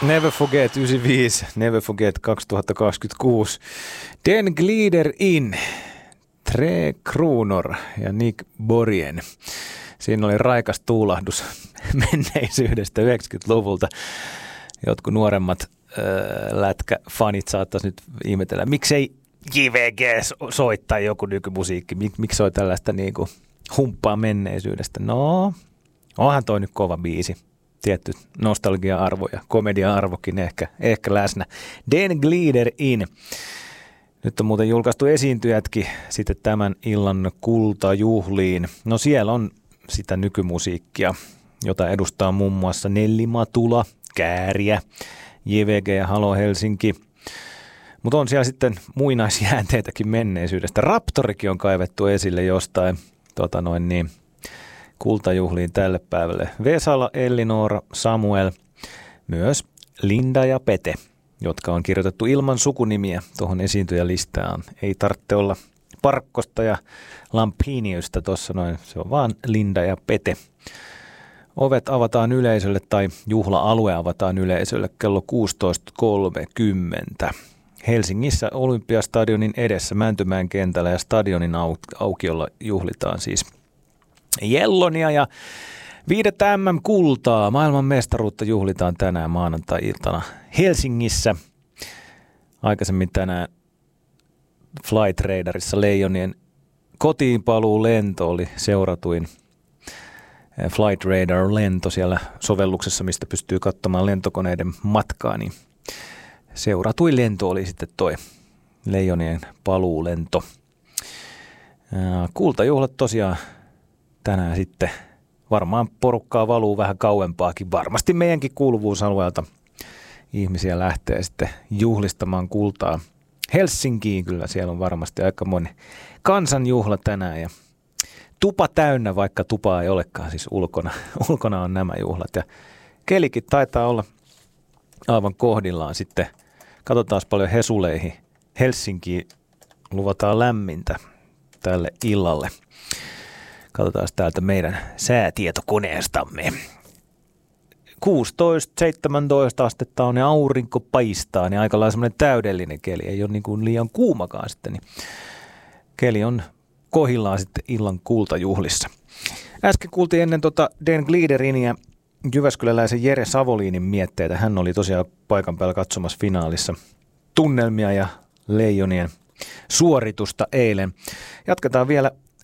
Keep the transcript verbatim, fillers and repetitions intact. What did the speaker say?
Never Forget yhdeksänkymmentäviisi, Never Forget kaksituhattakaksikymmentäkuusi, Den glider in, Tre Kronor ja Nick Borgen. Siinä oli raikas tuulahdus menneisyydestä yhdeksänkymmentäluvulta. Jotkut nuoremmat äh, lätkäfanit saattaisi nyt ihmetellä, miksei J V G soittaa joku nykymusiikki, Mik, miksi soi tällaista niin kuin humppaa menneisyydestä. No, onhan toi nyt kova biisi. Tietty nostalgia-arvo ja komedia-arvokin ehkä, ehkä läsnä. Den glider in. Nyt on muuten julkaistu esiintyjätkin sitten tämän illan kultajuhliin. No siellä on sitä nykymusiikkia, jota edustaa muun muassa Nelli Matula, Kääriä, J V G ja Halo Helsinki. Mutta on siellä sitten muinaisjäänteitäkin menneisyydestä. Raptorikin on kaivettu esille jostain tota noin niin, kultajuhliin tälle päivälle. Vesala, Ellinora, Samuel, myös Linda ja Pete, jotka on kirjoitettu ilman sukunimiä tuohon esiintyjälistaan. Ei tarvitse olla Parkkosta ja Lampiniusta tuossa noin, se on vaan Linda ja Pete. Ovet avataan yleisölle tai juhla-alue avataan yleisölle kello kuusitoista kolmekymmentä. Helsingissä Olympiastadionin edessä Mäntymäen kentällä ja stadionin au- aukiolla juhlitaan siis Jellonia ja viidettä M M-kultaa. Maailman mestaruutta juhlitaan tänään maanantai-iltana Helsingissä. Aikaisemmin tänään Flight Radarissa Leijonien kotiinpaluu lento oli seuratuin Flight Radar-lento siellä sovelluksessa, mistä pystyy katsomaan lentokoneiden matkaa, niin seuratuin lento oli sitten toi Leijonien paluulento. Kultajuhlat tosiaan tänään sitten varmaan porukkaa valuu vähän kauempaakin. Varmasti meidänkin kuuluvuusalueelta ihmisiä lähtee sitten juhlistamaan kultaa. Helsinkiin kyllä, siellä on varmasti aikamoinen kansanjuhla tänään ja tupa täynnä, vaikka tupaa ei olekaan, siis ulkona, ulkona on nämä juhlat. Ja kelikin taitaa olla aivan kohdillaan sitten. Katsotaan paljon hesuleihin. Helsinkiin luvataan lämmintä tälle illalle. Katsotaan täältä meidän säätietokoneestamme. kuusitoista seitsemäntoista astetta on ja aurinko paistaa, niin aika lailla semmoinen täydellinen keli. Ei ole niin kuin liian kuumakaan sitten. Niin keli on kohillaan sitten illan kultajuhlissa. Äsken kuultiin ennen tota Den Gliderin ja jyväskyläläisen Jere Savoliinin mietteitä. Hän oli tosiaan paikan päällä katsomassa finaalissa tunnelmia ja Leijonien suoritusta eilen. Jatketaan vielä